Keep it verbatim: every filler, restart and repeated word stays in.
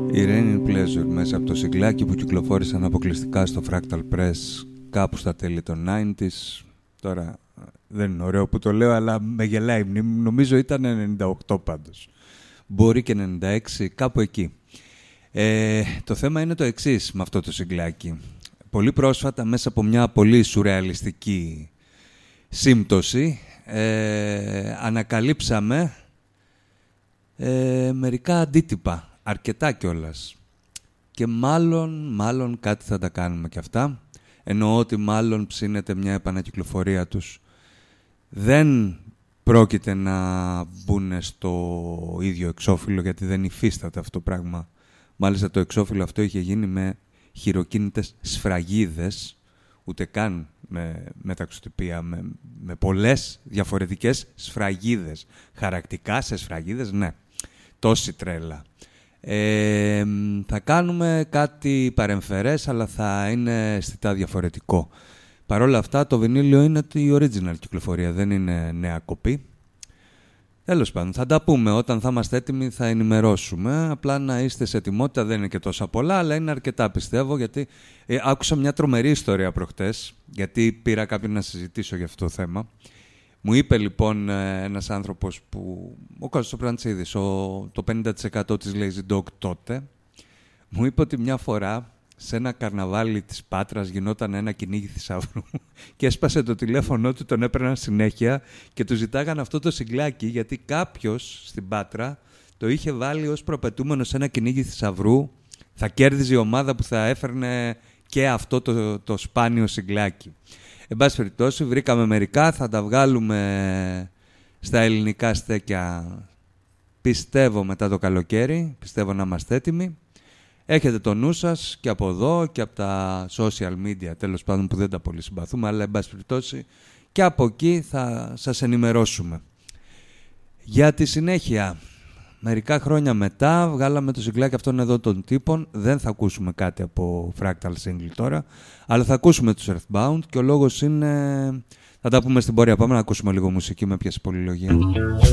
Η Raining Pleasure μέσα από το συγκλάκι που κυκλοφόρησαν αποκλειστικά στο Fractal Press κάπου στα τέλη των ενενήντα. Τώρα δεν είναι ωραίο που το λέω, αλλά με γελάει η μνήμη. Νομίζω ήταν ενενήντα οκτώ πάντως. Μπορεί και ενενήντα έξι, κάπου εκεί. Ε, το θέμα είναι το εξής με αυτό το συγκλάκι. Πολύ πρόσφατα, μέσα από μια πολύ σουρεαλιστική σύμπτωση, ε, ανακαλύψαμε ε, μερικά αντίτυπα. Αρκετά κιόλας. Και μάλλον, μάλλον κάτι θα τα κάνουμε κι αυτά. Εννοώ ότι μάλλον ψήνεται μια επανακυκλοφορία τους. Δεν πρόκειται να μπουν στο ίδιο εξώφυλλο, γιατί δεν υφίσταται αυτό το πράγμα. Μάλιστα το εξώφυλλο αυτό είχε γίνει με χειροκίνητες σφραγίδες, ούτε καν με μεταξωτυπία, με, με πολλές διαφορετικές σφραγίδες. Χαρακτικά σε σφραγίδες, ναι. Τόση τρέλα. Ε, θα κάνουμε κάτι παρεμφερές, αλλά θα είναι αισθητά διαφορετικό. Παρ' όλα αυτά, το βινίλιο είναι η original κυκλοφορία, δεν είναι νέα κοπή. Τέλος πάντων, θα τα πούμε. Όταν θα είμαστε έτοιμοι θα ενημερώσουμε. Απλά να είστε σε ετοιμότητα, δεν είναι και τόσα πολλά, αλλά είναι αρκετά, πιστεύω, γιατί ε, άκουσα μια τρομερή ιστορία προχτές, γιατί πήρα κάποιον να συζητήσω για αυτό το θέμα. Μου είπε λοιπόν ένας άνθρωπος που, ο Κώστας Πραντσίδης, το πενήντα τοις εκατό της Lazy Dog τότε, μου είπε ότι μια φορά σε ένα καρναβάλι της Πάτρας γινόταν ένα κυνήγι θησαυρού και έσπασε το τηλέφωνο του, τον έπαιρναν συνέχεια και του ζητάγαν αυτό το συγκλάκι, γιατί κάποιος στην Πάτρα το είχε βάλει ως προπετούμενο σε ένα κυνήγι θησαυρού. Θα κέρδιζε η ομάδα που θα έφερνε και αυτό το, το σπάνιο συγκλάκι. Εν πάση περιπτώσει, βρήκαμε μερικά, θα τα βγάλουμε στα ελληνικά στέκια, πιστεύω, μετά το καλοκαίρι. Πιστεύω να είμαστε έτοιμοι. Έχετε το νου σας και από εδώ και από τα social media, τέλος πάντων, που δεν τα πολύ συμπαθούμε, αλλά εν πάση περιπτώσει και από εκεί θα σας ενημερώσουμε. Για τη συνέχεια, μερικά χρόνια μετά βγάλαμε το συγκλάκι αυτόν εδώ των τύπων. Δεν θα ακούσουμε κάτι από Fractal Single τώρα, αλλά θα ακούσουμε τους Earthbound και ο λόγος είναι... Θα τα πούμε στην πορεία. Πάμε να ακούσουμε λίγο μουσική, με πιάσε πολυλογία.